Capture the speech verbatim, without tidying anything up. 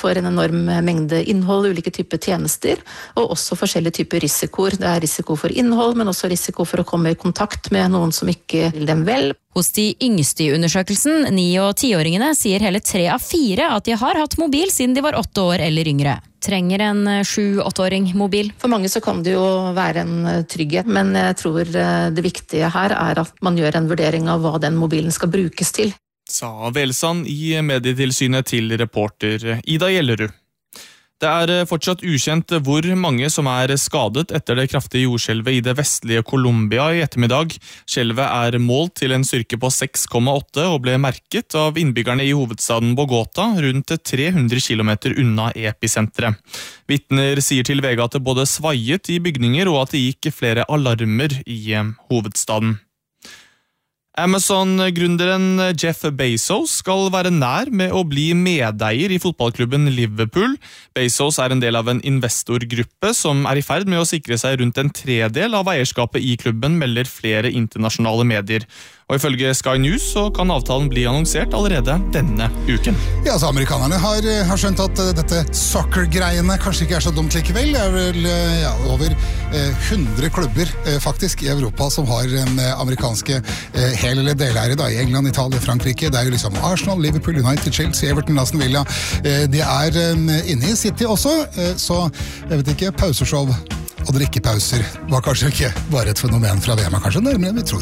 for en enorm mengde innhold, ulike typer tjenester, og også forskjellige typer risikoer. Det er risiko for innhold, men også risiko for å komme i kontakt med noen som ikke vil dem vel. Hos de yngste i undersøkelsen, ni- og tiåringene, sier hele tre av fire at de har hatt mobil siden de var åtte år eller yngre. Trenger en sju-åtteåring mobil? For mange så kan det jo være en trygghet, men jeg tror det viktige her er at man gjør en vurdering av hva den mobilen skal brukes til. Sa Velsand i Medietilsynet til reporter Ida Gjellerud. Det er fortsatt ukjent hvor mange som er skadet etter det kraftige jordskjelvet i det vestlige Colombia i ettermiddag. Skjelvet er målt til en styrke på seks komma åtte og ble merket av innbyggerne i hovedstaden Bogota, rundt tre hundre kilometer unna episenteret. Vitner sier til V G at det både svaiet i bygninger og at det gikk flere alarmer i hovedstaden. Amazon-gründeren Jeff Bezos skal være nær med å bli medeier i fotballklubben Liverpool. Bezos er en del av en investorgruppe som er i ferd med å sikre seg rundt en tredel av eierskapet i klubben, melder flere internasjonale medier. Og ifølge Sky News så kan avtalen bli annonsert allerede denne uken. Ja, så amerikanerne har, har skjønt at dette soccer-greiene kanskje ikke er så dumt likevel. Det er vel ja, over eh, hundre klubber eh, faktisk i Europa som har en eh, amerikanske eh, hel- eller deleiere da, i England, Italia, Frankrike. Det er jo liksom Arsenal, Liverpool, United, Chelsea, Everton, Aston Villa. Eh, de er eh, inne i City også, eh, så jeg vet ikke, pauseshow og drikkepauser var kanskje ikke bare et fenomen fra V M, kanskje nærmere enn vi tror.